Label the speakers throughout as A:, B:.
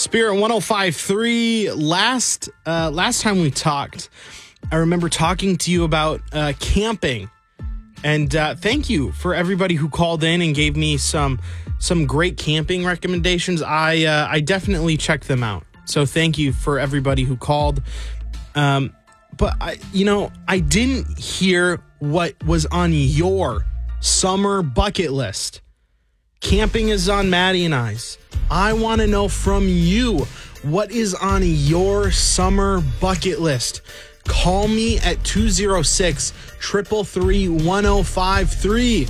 A: Spirit 105.3. Last time we talked, I remember talking to you about camping. And thank you for everybody who called in and gave me some great camping recommendations. I definitely checked them out. So thank you for everybody who called. But I didn't hear what was on your summer bucket list. Camping is on Maddie and I's. I want to know from you, what is on your summer bucket list? Call me at 206-333-1053.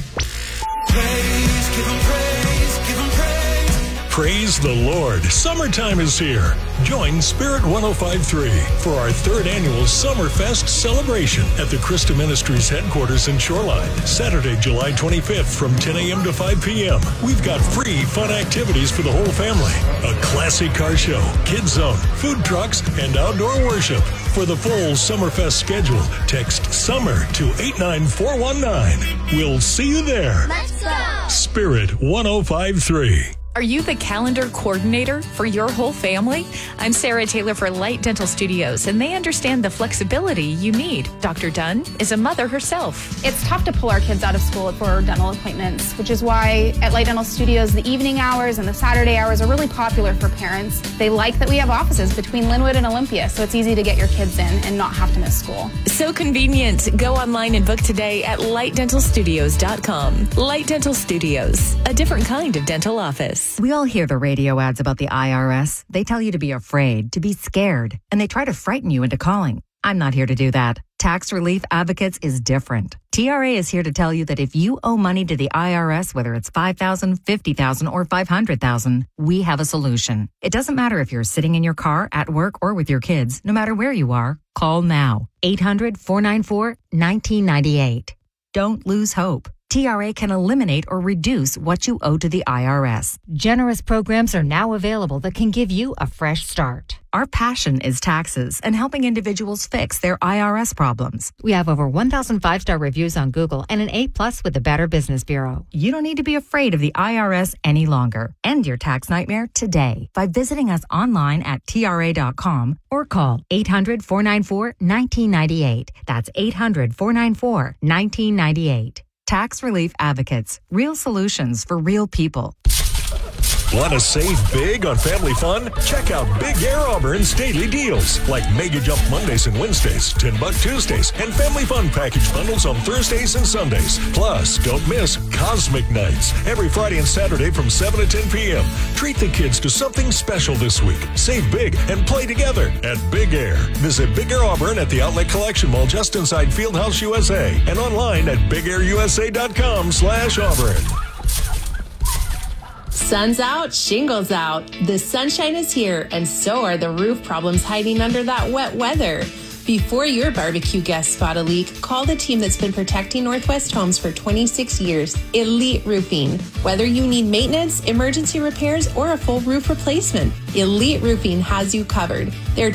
B: Praise the Lord. Summertime is here. Join Spirit 105.3 for our third annual Summerfest celebration at the Christa Ministries headquarters in Shoreline, Saturday, July 25th from 10 a.m. to 5 p.m. We've got free fun activities for the whole family, a classic car show, kids zone, food trucks, and outdoor worship. For the full Summerfest schedule, text SUMMER to 89419. We'll see you there.
C: Let's go!
B: Spirit 105.3.
D: Are you the calendar coordinator for your whole family? I'm Sarah Taylor for Light Dental Studios, and they understand the flexibility you need. Dr. Dunn is a mother herself.
E: It's tough to pull our kids out of school for dental appointments, which is why at Light Dental Studios, the evening hours and the Saturday hours are really popular for parents. They like that we have offices between Linwood and Olympia, so it's easy to get your kids in and not have to miss school.
D: So convenient. Go online and book today at lightdentalstudios.com. Light Dental Studios, a different kind of dental office.
F: We all hear the radio ads about the IRS. They tell you to be afraid, to be scared, and they try to frighten you into calling. I'm not here to do that. Tax Relief Advocates is different. TRA is here to tell you that if you owe money to the IRS, whether it's $5,000, $50,000, or $500,000, we have a solution. It doesn't matter if you're sitting in your car, at work, or with your kids. No matter where you are, call now. 800-494-1998. Don't lose hope. TRA can eliminate or reduce what you owe to the IRS. Generous programs are now available that can give you a fresh start. Our passion is taxes and helping individuals fix their IRS problems. We have over 1,000 5-star reviews on Google and an A+ with the Better Business Bureau. You don't need to be afraid of the IRS any longer. End your tax nightmare today by visiting us online at TRA.com or call 800-494-1998. That's 800-494-1998. Tax Relief Advocates. Real solutions for real people.
B: Want to save big on family fun? Check out Big Air Auburn's daily deals, like Mega Jump Mondays and Wednesdays, $10 Tuesdays, and Family Fun package bundles on Thursdays and Sundays. Plus, don't miss Cosmic Nights every Friday and Saturday from 7 to 10 p.m. Treat the kids to something special this week. Save big and play together at Big Air. Visit Big Air Auburn at the Outlet Collection Mall just inside Fieldhouse USA and online at bigairusa.com/Auburn.
G: Sun's out, shingles out. The sunshine is here, and so are the roof problems hiding under that wet weather. Before your barbecue guests spot a leak, call the team that's been protecting Northwest homes for 26 years, Elite Roofing. Whether you need maintenance, emergency repairs, or a full roof replacement, Elite Roofing has you covered. Their